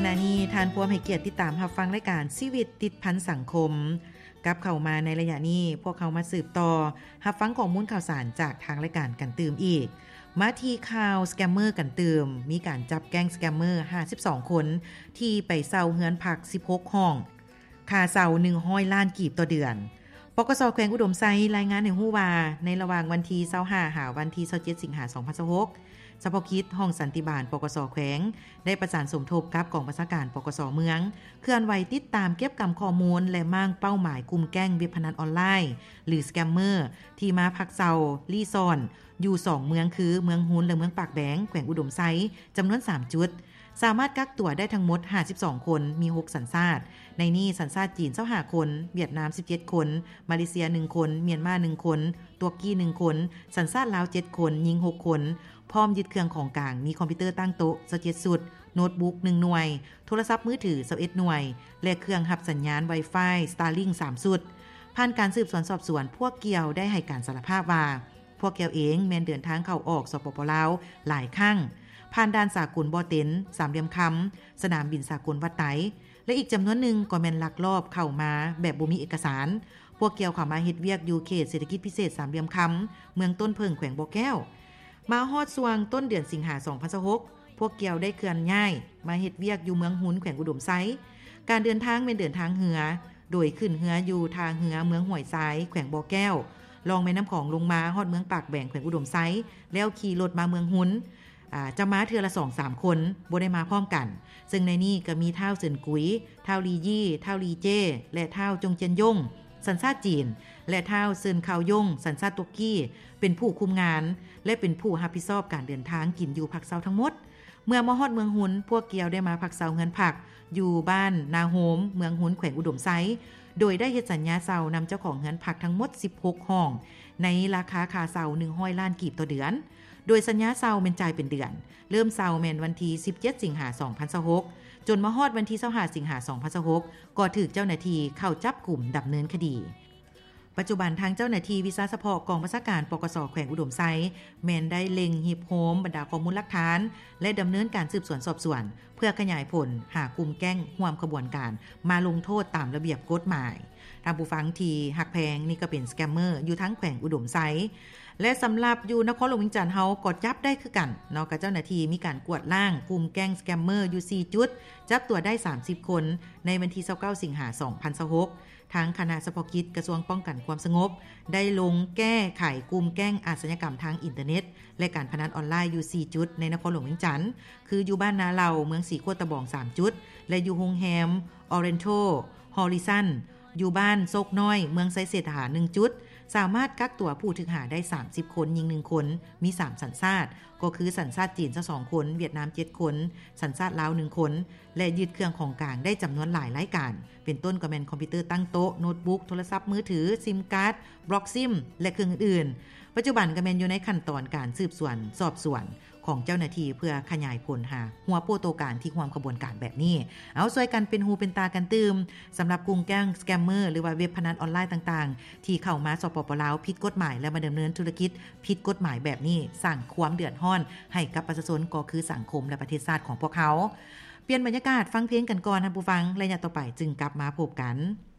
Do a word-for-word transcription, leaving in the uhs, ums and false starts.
ณะนี้ทานผู้ให้เกียรติติดตามรับฟังรายการชีวิตติดพันสังคมกับเข้ามาในระยะนี้พวกเขามาสืบต่อรับฟังข้อมูลข่าวสารจากทางรายการกันตื่มอีกมาที่ข่าวสแกมเมอร์กันตื่มมีการจับแก๊งสแกมเมอร์ห้าสิบสองคนที่ไปเซาเฮือนพักสิบหกห้องค่าเซาหนึ่งร้อยล้านกีบต่อเดือนปกส.แขวงอุดมไซรายงานให้ฮู้ว่าในระหว่างวันที่ยี่สิบห้าหาวันที่ยี่สิบเจ็ดสิงหาคมสองพันยี่สิบหกเฉพาะกิจห้องสันติบาลปกส.แขวงได้ประสานสมทบกับกองบัญชาการปกส.เมืองเคลื่อนไหวติดตามเก็บกำข้อมูลและมั่งเป้าหมายกลุ่มแก๊งเว็บพนันออนไลน์หรือสแกมเมอร์ที่มาพักเซาลี่ซ่อนอยู่สองเมืองคือเมืองฮุนและเมืองปากแบงแขวงอุดมไซจำนวนสามจุดสามารถกักตัวได้ทั้งหมดห้าสิบสองคนมีหกสัญชาติในนี้สัญชาติจีนยี่สิบห้าคนเวียดนามสิบเจ็ดคนมาเลเซียหนึ่งคนเมียนมาหนึ่งคนตุรกีหนึ่งคนสัญชาติลาวเจ็ดคนหญิงหกคนพร้อมยึดเครื่องของกลางมีคอมพิวเตอร์ตั้งโต๊ะยี่สิบเจ็ดสุดโน้ตบุ๊กหนึ่งหน่วยโทรศัพท์มือถือยี่สิบเอ็ดหน่วยและเครื่องรับสัญญาณ Wi-Fi Starlink สามสุดผ่านการสืบสวนสอบสวนพวกเกี่ยวได้ให้การสารภาพว่าพวกเกี่ยวเองแม่นเดินทางเข้าออกสปป.ลาวหลายครั้งผ่านด่านสากลบ่อเต็นสามเหลี่ยมคำสนามบินสากลวัดไตและอีกจำนวนหนึ่งก็แม่นลักลอบเข้ามาแบบบ่มีเอกสารพวกเกี่ยวเข้ามาเฮ็ดเวียกอยู่เขตเศรษฐกิจพิเศษสามเหลี่ยมคำเมืองต้นเพิงแขวงบ่อแก้วมาฮอดสวงต้นเดือนสิงหาคมสองพันยี่สิบหกพวกเกี่ยวได้เคลื่อนย้ายมาเฮ็ดเวียกอยู่เมืองหุนแขวงอุดมไซการเดินทางเป็นเดินทางเหือโดยขึ้นเหืออยู่ทางเหือเมืองห้วยทรายแขวงบ่อแก้วลองแม่น้ำของลงมาฮอดเมืองปากแบงแขวงอุดมไซแล้วขี่รถมาเมืองหุนจะมาเทือละ สองถึงสาม คนบ่ได้มาพร้อมกันซึ่งในนี้ก็มีเท้าเซินกุยเท้าลียี่เท้าลีเจ้และเท้าจงเจียนยงสัญชาติจีนและเท้าเซินขาวยงสัญชาติตุรกีเป็นผู้คุมงานและเป็นผู้รับผิดชอบการเดินทางกินอยู่พักเซาทั้งหมดเมื่อมาฮอดเมืองหุนพวกเกียวได้มาพักเซาเงินผักอยู่บ้านนาโฮมเมืองหุนแขวงอุดมไซโดยได้เฮ็ดสัญญาเซานำเจ้าของเงินผักทั้งหมดสิบหกห้องในราคาค่าเซาหนึ่งร้อยล้านกีบต่อเดือนโดยสัญญาเซาเป็นจ่ายเป็นเดือนเริ่มเซาแม่นวันที่สิบเจ็ดสิงหาคมสองพันยี่สิบหกจนมาฮอดวันที่ยี่สิบห้าสิงหาคมสองพันยี่สิบหกก็ถูกเจ้าหน้าที่เข้าจับกลุ่มดำเนินคดีปัจจุบันทางเจ้าหน้าที่วิสาเฉพาะกองบัญชาการปกส.แขวงอุดมไซแม่นได้เล็งหีบโฮมบรรดาข้อมูลหลักฐานและดำเนินการสืบสวนสอบสวนเพื่อขยายผลหากลุ่มแก๊งร่วมขบวนการมาลงโทษตามระเบียบกฎหมายท่านผู้ฟังที่หักแพงนี่ก็เป็นสแกมเมอร์อยู่ทั้งแขวงอุดมไซและสำหรับอยู่นครหลวงวิงจันทน์เฮาก็จับได้คือกันเนาะกับเจ้าหน้าที่มีการกวดล้างกลุ่มแก๊งสแกมเมอร์อยู่สี่จุดจับตัวได้สามสิบคนในวันที่ยี่สิบเก้าสิงหาคมสองพันยี่สิบหกทางคณะเฉพาะกิจกระทรวงป้องกันความสงบได้ลงแก้ไขกลุ่มแก๊งอาชญากรรมทางอินเทอร์เน็ตและการพนันออนไลน์อยู่สี่จุดในนครหลวงวิงจันทน์คืออยู่บ้านนาเหล่าเมืองสีโคตะบองสามจุดและอยู่โฮงแฮมออเรนโทฮอริซันอยู่บ้านโซกน้อยเมืองไซเศรษฐาหนึ่งจุดสามารถกักตัวผู้ถึกหาได้สามสิบคนยิงหนึ่งคนมีสามสัญชาติก็คือสัญชาติจีนสองคนเวียดนามเจ็ดคนสัญชาติลาวหนึ่งคนและยึดเครื่องของกลางได้จำนวนหลายรายการเป็นต้นก็แม่นคอมพิวเตอร์ตั้งโต๊ะโน้ตบุ๊กโทรศัพท์มือถือซิมการ์ดบล็อกซิมและเครื่องอื่นๆปัจจุบันก็แม่นอยู่ในขั้นตอนการสืบสวนสอบสวนของเจ้าหน้าที่เพื่อขยายผลหาหัวโปโตการที่ความขบวนการแบบนี้เอาช่วยกันเป็นหูเป็นตากันตืมสำหรับกลุ่มแก๊งสแกมเมอร์หรือว่าเว็บพนันออนไลน์ต่างๆที่เข้ามาสปป.ลาวผิดกฎหมายและมาดำเนินธุรกิจผิดกฎหมายแบบนี้สร้างความเดือดร้อนให้กับประชาชนก็คือสังคมและประเทศชาติของพวกเขาเปลี่ยนบรรยากาศฟังเพลงกันก่อนท่านผู้ฟังระยะต่อไปจึงกลับมาพบกัน